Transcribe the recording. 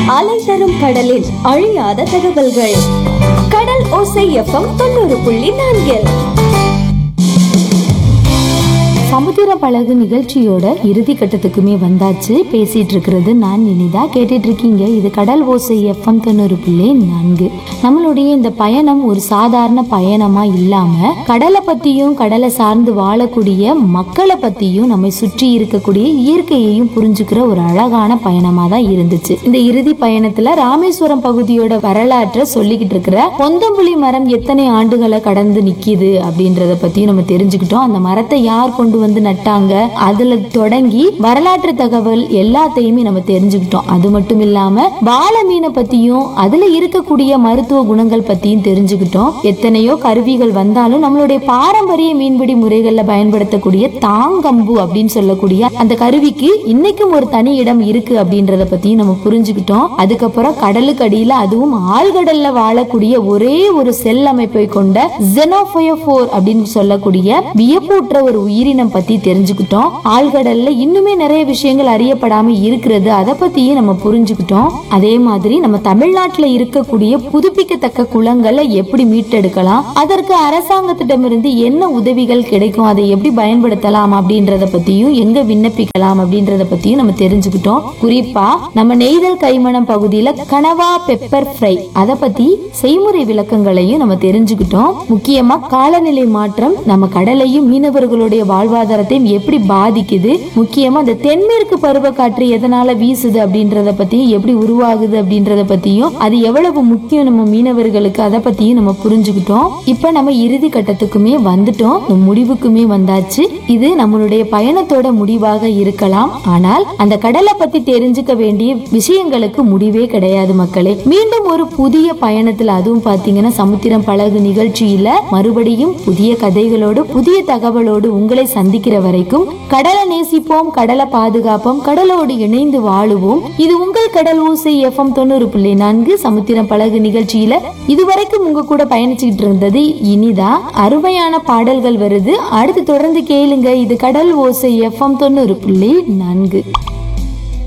அலை தரும் கடலில் அழியாத தகவல்கள். கடல் ஓசை எஃப்எம் 90.4. சமுத்திர பழகு நிகழ்ச்சியோட இறுதி கட்டத்துக்குமே வந்தாச்சு. பேசிட்டு இருக்கிறது நான் இனிதா. கேட்டுட்டு இருக்கீங்க இது கடல் ஓசை எஃப்எம் 90.4. நம்மளுடைய இந்த பயணம் ஒரு சாதாரண பயணமா இல்லாம கடலை பத்தியும் கடலை சார்ந்து வாழக்கூடிய மக்களை பத்தியும் நம்மை சுற்றி இருக்கக்கூடிய இயற்கையையும் புரிஞ்சுக்கிற ஒரு அழகான பயணமா தான் இருந்துச்சு. இந்த இறுதி பயணத்துல ராமேஸ்வரம் பகுதியோட வரலாற்றை சொல்லிக்கிட்டு இருக்கிற பொந்தம்புலி மரம் எத்தனை ஆண்டுகளை கடந்து நிக்கிது அப்படின்றத பத்தியும் நம்ம தெரிஞ்சுக்கிட்டோம். அந்த மரத்தை யார் கொண்டு வந்து நட்டாங்க, அதுல தொடங்கி வரலாற்று தகவல் எல்லாத்தையுமே நம்ம தெரிஞ்சுக்கிட்டோம். அது மட்டும் இல்லாம வாழ மீனை பத்தியும் அதுல இருக்கக்கூடிய மருத்துவ குணங்கள் பத்தியும் தெரிஞ்சுக்கிட்டோம். எத்தனையோ கருவிகள் வந்தாலும் நம்மளுடைய பாரம்பரிய மீன்பிடி முறைகள்ல பயன்படுத்தக்கூடிய தாங்கம்பு அப்படின்னு சொல்லக்கூடிய அந்த கருவிக்கு இன்னைக்கும் ஒரு தனி இடம் இருக்கு அப்படின்றத பத்தியும் நம்ம புரிஞ்சுக்கிட்டோம். அதுக்கப்புறம் கடலுக்கு அடியில அதுவும் ஆழ்கடல்ல வாழக்கூடிய ஒரே ஒரு செல் அமைப்பை கொண்ட ஜெனோபயோபோர் அப்படின்னு சொல்லக்கூடிய வியப்பூற்ற ஒரு உயிரினம் பத்தி தெரிஞ்சுக்கிட்டோம். ஆழ்கடல்ல இன்னுமே நிறைய விஷயங்கள் அறியப்படாம இருக்கிறது, அதை பத்தியும் நம்ம புரிஞ்சுக்கிட்டோம். அதே மாதிரி நம்ம தமிழ்நாட்டுல இருக்கக்கூடிய புதுப்பிக்கத்தக்க குளங்களை எப்படி மீட்டெடுக்கலாம், அதற்கு அரசாங்கத்திடமிருந்து என்ன உதவிகள் கிடைக்கும், அதை எப்படி பயன்படுத்தலாம் அப்படின்றத பத்தியும் எங்க விண்ணப்பிக்கலாம் அப்படின்றத பத்தியும் நம்ம தெரிஞ்சுக்கிட்டோம். குறிப்பா நம்ம நெய்தல் கைமணம் பகுதியில கனவா பெப்பர் ஃப்ரை அதை பத்தி செய்முறை விளக்கங்களையும் நம்ம தெரிஞ்சுக்கிட்டோம். முக்கியமா காலநிலை மாற்றம் நம்ம கடலையும் மீனவர்களுடைய வாழ்வாதாரத்தையும் எப்படி பாதிக்குது, முக்கியமா இந்த தென்மேற்கு பருவக்காற்று எதனால வீசுது அப்படின்றத பத்தியும் எப்படி உருவாகுது அப்படின்றத பத்தியும் அது எவ்வளவு முக்கியம் நம்ம மீனவர்களுக்கு அதை பத்தியும் நம்ம புரிஞ்சுக்கிட்டோம். இப்ப நம்ம இறுதி கட்டத்துக்குமே வந்துட்டோம், முடிவுக்குமே வந்தாச்சு. இது நம்மளுடைய பயணத்தோட முடிவாக இருக்கலாம், ஆனால் அந்த கடலை பத்தி தெரிஞ்சுக்க வேண்டிய விஷயங்களுக்கு முடிவே கிடையாது மக்களே. மீண்டும் ஒரு புதிய பயணத்துல, அதுவும் பாத்தீங்கன்னா சமுத்திரம் பழகு நிகழ்ச்சியில மறுபடியும் புதிய கதைகளோடு புதிய தகவலோடு உங்களை சந்திக்கிற வரைக்கும் கடலை நேசிப்போம், கடலை பாதுகாப்போம், கடலோடு இணைந்து வாழுவோம். இது உங்கள் கடல் ஓசை எஃப்எம் 90.4 சமுத்திரம் பழகு நிகழ்ச்சியில இதுவரைக்கும் உங்க கூட பயணிச்சுக்கிட்டு இருந்தது இனிதா. அருமையான பாடல்கள் வருது, அடுத்து தொடர்ந்து கேளுங்க. இது கடல் ஓசை எஃப்எம் 90.4.